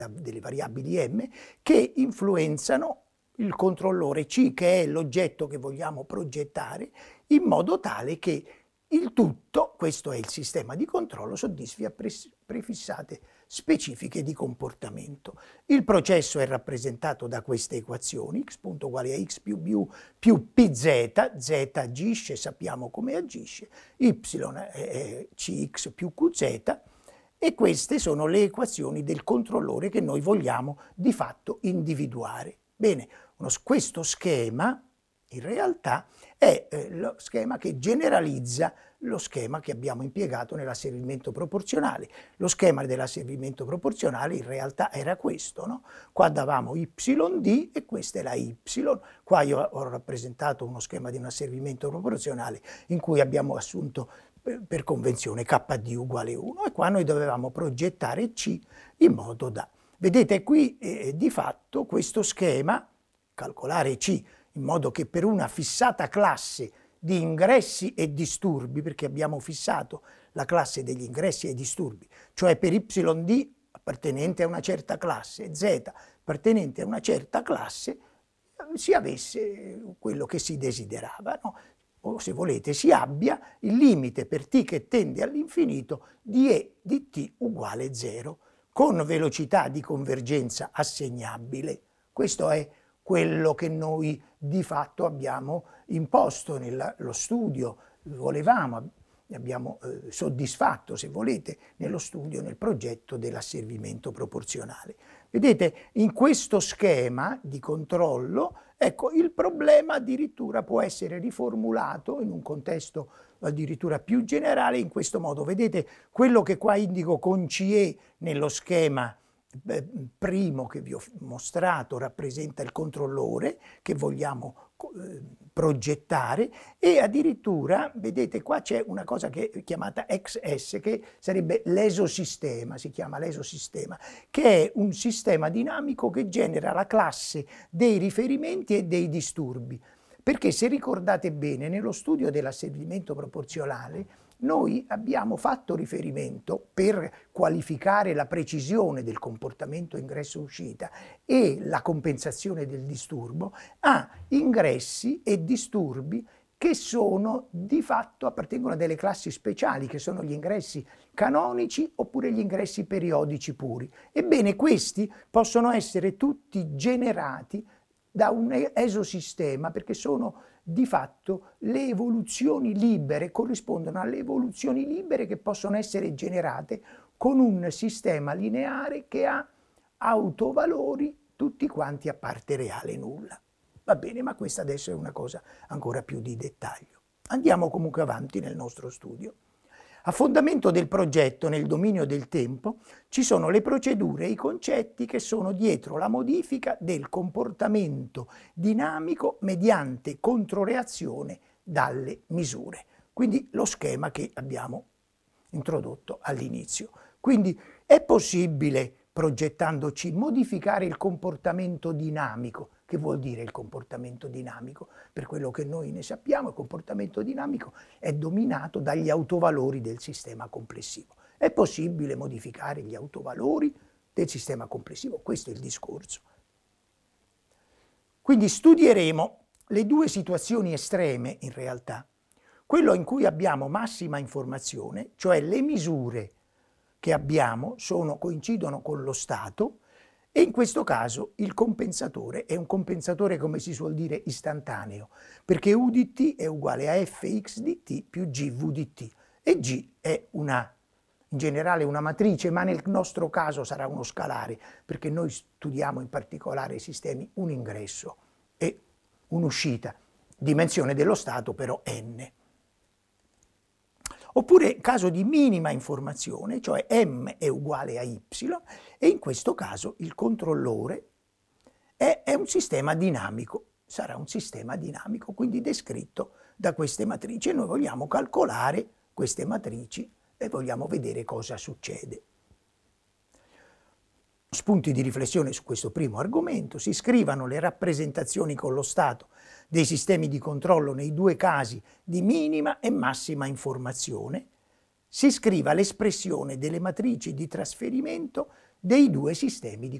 delle variabili m che influenzano il controllore C, che è l'oggetto che vogliamo progettare, in modo tale che il tutto, questo è il sistema di controllo, soddisfi a prefissate specifiche di comportamento. Il processo è rappresentato da queste equazioni, x punto uguale a x più b più pz, z agisce, sappiamo come agisce, y è cx più qz, e queste sono le equazioni del controllore che noi vogliamo di fatto individuare. Bene, questo schema in realtà è lo schema che generalizza lo schema che abbiamo impiegato nell'asservimento proporzionale. Lo schema dell'asservimento proporzionale in realtà era questo, no? Qua davamo YD e questa è la Y. Qua io ho rappresentato uno schema di un asservimento proporzionale in cui abbiamo assunto per convenzione KD uguale 1 e qua noi dovevamo progettare C in modo da... Vedete qui di fatto questo schema, calcolare C in modo che per una fissata classe di ingressi e disturbi, perché abbiamo fissato la classe degli ingressi e disturbi, cioè per YD appartenente a una certa classe, Z appartenente a una certa classe, si avesse quello che si desiderava, no? O se volete si abbia il limite per t che tende all'infinito di E di t uguale 0, con velocità di convergenza assegnabile. Questo è quello che noi di fatto abbiamo imposto nello studio, volevamo, abbiamo soddisfatto, se volete, nello studio, nel progetto dell'asservimento proporzionale. Vedete, in questo schema di controllo, ecco, il problema addirittura può essere riformulato in un contesto addirittura più generale in questo modo. Vedete, quello che qua indico con CE nello schema primo che vi ho mostrato rappresenta il controllore che vogliamo progettare, e addirittura vedete qua c'è una cosa che è chiamata XS, che sarebbe l'esosistema, si chiama l'esosistema, che è un sistema dinamico che genera la classe dei riferimenti e dei disturbi. Perché se ricordate bene, nello studio dell'asservimento proporzionale noi abbiamo fatto riferimento, per qualificare la precisione del comportamento ingresso-uscita e la compensazione del disturbo, a ingressi e disturbi che sono di fatto appartengono a delle classi speciali, che sono gli ingressi canonici oppure gli ingressi periodici puri. Ebbene, questi possono essere tutti generati da un esosistema, perché sono di fatto le evoluzioni libere, corrispondono alle evoluzioni libere che possono essere generate con un sistema lineare che ha autovalori tutti quanti a parte reale nulla. Va bene, ma questa adesso è una cosa ancora più di dettaglio. Andiamo comunque avanti nel nostro studio. A fondamento del progetto nel dominio del tempo ci sono le procedure e i concetti che sono dietro la modifica del comportamento dinamico mediante controreazione dalle misure. Quindi lo schema che abbiamo introdotto all'inizio. Quindi è possibile, progettandoci, modificare il comportamento dinamico. Che vuol dire il comportamento dinamico? Per quello che noi ne sappiamo, il comportamento dinamico è dominato dagli autovalori del sistema complessivo. È possibile modificare gli autovalori del sistema complessivo? Questo è il discorso. Quindi studieremo le due situazioni estreme, in realtà. Quello in cui abbiamo massima informazione, cioè le misure che abbiamo coincidono con lo stato, e in questo caso il compensatore è un compensatore, come si suol dire, istantaneo, perché U di t è uguale a fx di t più gv di t, e g è in generale una matrice, ma nel nostro caso sarà uno scalare, perché noi studiamo in particolare sistemi un ingresso e un'uscita, dimensione dello stato però n. Oppure caso di minima informazione, cioè m è uguale a y, e in questo caso il controllore è un sistema dinamico, sarà un sistema dinamico, quindi descritto da queste matrici, e noi vogliamo calcolare queste matrici e vogliamo vedere cosa succede. Spunti di riflessione su questo primo argomento: si scrivano le rappresentazioni con lo stato dei sistemi di controllo nei due casi di minima e massima informazione, si scriva l'espressione delle matrici di trasferimento dei due sistemi di